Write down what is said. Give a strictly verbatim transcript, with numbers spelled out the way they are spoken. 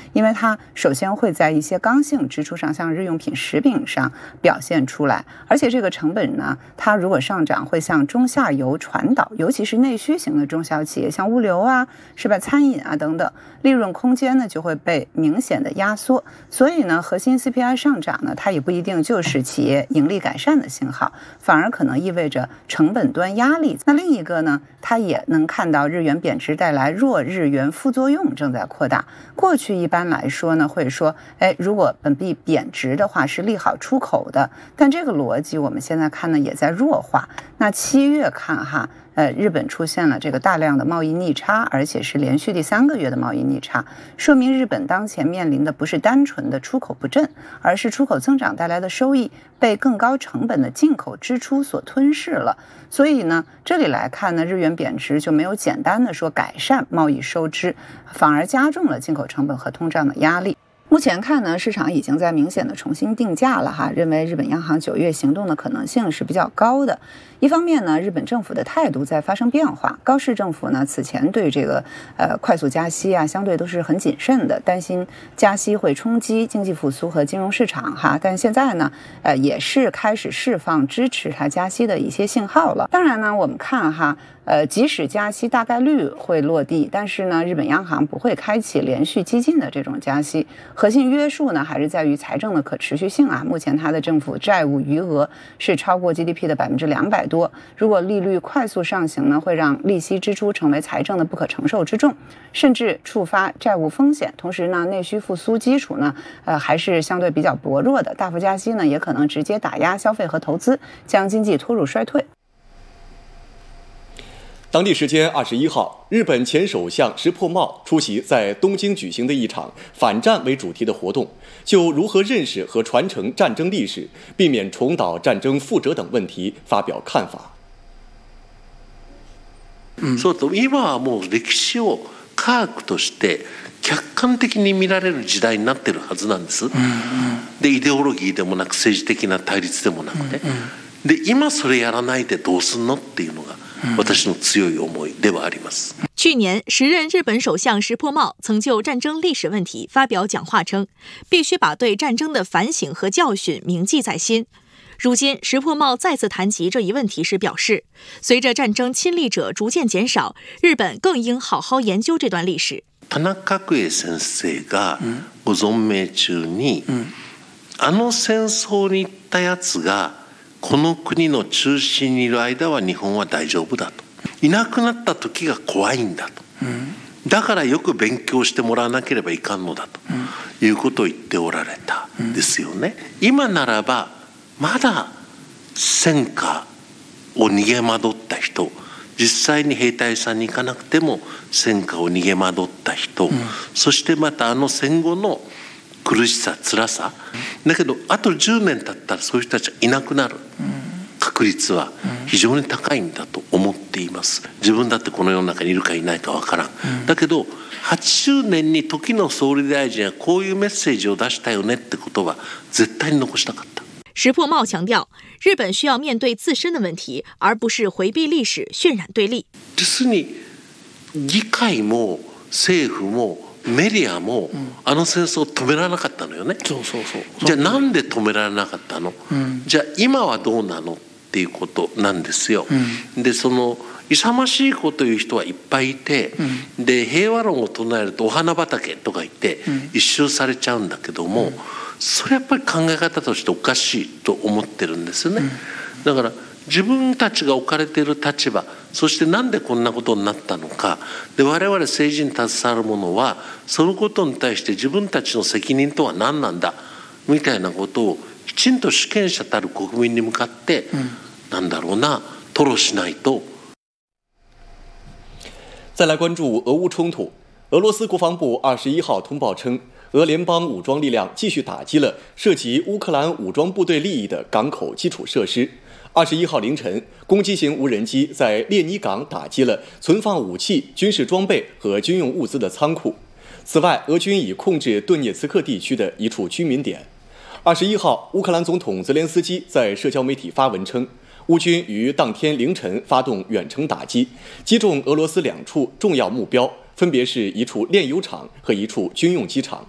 因为它首先会在一些刚性支出上，像日用品、食品上表现出来，而且这个成本呢，它如果上涨，会向中下游传导，尤其是内需型的中小企业，像物流啊，是吧，餐饮啊等等，利润空间呢就会被明显的压缩。所以呢，核心 C P I 上涨呢，它也不一定就是企业盈利改善的信号，反而可能意味着成本端压力。那另一个呢，它也能看到日元贬值带来弱日元副作用正在扩大。过去一般来说呢，会说，哎，如果本币贬值的话是利好出口的，但这个逻辑我们现在看呢也在弱化。那七月看哈，呃，日本出现了这个大量的贸易逆差，而且是连续第三个月的贸易逆差，说明日本当前面临的不是单纯的出口不振，而是出口增长带来的收益被更高成本的进口支出所吞噬了。所以呢，这里来看呢，日元贬值就没有简单的说改善贸易收支，反而加重了进口成本和通胀的压力。目前看呢，市场已经在明显的重新定价了哈，认为日本央行九月行动的可能性是比较高的。一方面呢，日本政府的态度在发生变化，高市政府呢此前对这个呃快速加息啊，相对都是很谨慎的，担心加息会冲击经济复苏和金融市场哈。但现在呢，呃也是开始释放支持它加息的一些信号了。当然呢，我们看哈。呃，即使加息大概率会落地，但是呢，日本央行不会开启连续激进的这种加息，核心约束呢还是在于财政的可持续性啊。目前它的政府债务余额是超过 G D P 的百分之两百多，如果利率快速上行呢，会让利息支出成为财政的不可承受之重，甚至触发债务风险。同时呢，内需复苏基础呢，呃，还是相对比较薄弱的，大幅加息呢，也可能直接打压消费和投资，将经济拖入衰退。 当地时间二十一号，日本前首相石破茂出席在东京举行的一场反战为主题的活动，就如何认识和传承战争历史，避免重蹈战争覆辙等问题发表看法。 うん、そうと今はもう歴史を科学として客観的に見られる時代になってるはずなんです。うんうん、でイデオロギーでもなく政治的な対立でもなくて、うんうん、で今それやらないでどうすんのっていうのが。私の強い思いではあります。 去年，时任日本首相石破茂曾就战争历史问题发表讲话称，必须把对战争的反省和教训铭记在心。如今，石破茂再次谈及这一问题时表示，随着战争亲历者逐渐减少，日本更应好好研究这段历史。 田中角栄先生がご存命中に、うん、あの戦争に行ったやつがこの国の中心にいる間は日本は大丈夫だと。いなくなった時が怖いんだと。だからよく勉強してもらわなければいかんのだということを言っておられたんですよね。今ならばまだ戦火を逃げ惑った人、実際に兵隊さんに行かなくても戦火を逃げ惑った人、うん、そしてまたあの戦後の苦しさ辛さ、だけどあとじゅうねん経ったらそういう人たちはいなくなる確率は非常に高いんだと思っています。自分だってこの世の中にいるかいないかわからん、うん、だけどはちじゅうねんに時の総理大臣はこういうメッセージを出したよねってことは絶対に残したかった。 石破茂强调，日本需要面对自身的问题，而不是回避历史、渲染对立。 実に議会も政府もメディアもあの戦争を止められなかったのよね。そうそうそう。じゃあなんで止められなかったの？うん、じゃあ今はどうなのっていうことなんですよ。うん、でその勇ましいこと言う人はいっぱいいて、うん、で平和論を唱えるとお花畑とか言って一周されちゃうんだけども、うん、それやっぱり考え方としておかしいと思ってるんですよね。うん、だから自分たちが置かれている立場、そしてなんでこんなことになったのか、で我々政治に携わる者はそのことに対して自分たちの責任とは何なんだみたいなことをきちんと主権者たる国民に向かって、うん、なんだろうな吐露しないと。 再来关注俄乌冲突。俄罗斯国防部二十一号通报称，俄联邦武装力量继续打击了涉及乌克兰武装部队利益的港口基础设施。二十一号凌晨，攻击型无人机在列尼港打击了存放武器、军事装备和军用物资的仓库。此外，俄军已控制顿涅茨克地区的一处居民点。二十一号，乌克兰总统泽连斯基在社交媒体发文称，乌军于当天凌晨发动远程打击，击中俄罗斯两处重要目标，分别是一处炼油厂和一处军用机场。